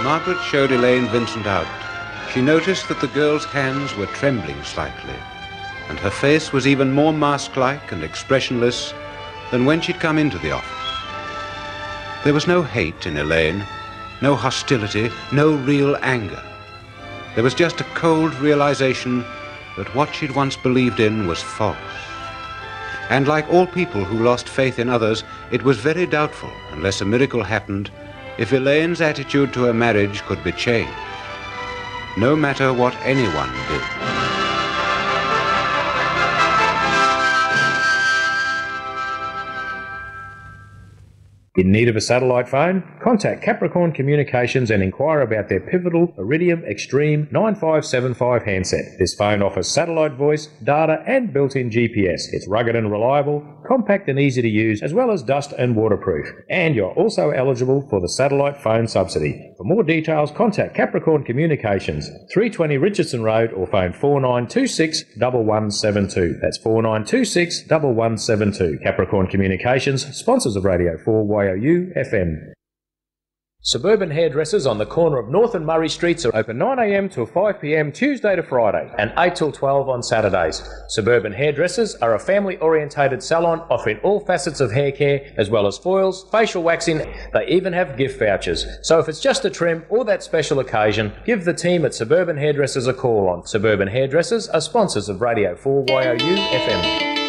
Margaret showed Elaine Vincent out, she noticed that the girl's hands were trembling slightly, and her face was even more mask-like and expressionless than when she'd come into the office. There was no hate in Elaine, no hostility, no real anger. There was just a cold realization that what she'd once believed in was false. And like all people who lost faith in others, it was very doubtful, unless a miracle happened, if Elaine's attitude to her marriage could be changed, no matter what anyone did. In need of a satellite phone? Contact Capricorn Communications and inquire about their pivotal Iridium Extreme 9575 handset. This phone offers satellite voice, data and built-in GPS. It's rugged and reliable, compact and easy to use, as well as dust and waterproof. And you're also eligible for the satellite phone subsidy. For more details, contact Capricorn Communications, 320 Richardson Road, or phone 4926 1172. That's 4926 1172. Capricorn Communications, sponsors of Radio 4YOU FM. Suburban Hairdressers on the corner of North and Murray Streets are open 9 a.m. till 5 p.m. Tuesday to Friday and 8 till 12 on Saturdays. Suburban Hairdressers are a family-orientated salon offering all facets of hair care as well as foils, facial waxing. They even have gift vouchers. So if it's just a trim or that special occasion, give the team at Suburban Hairdressers a call on. Suburban Hairdressers are sponsors of Radio 4YOU FM.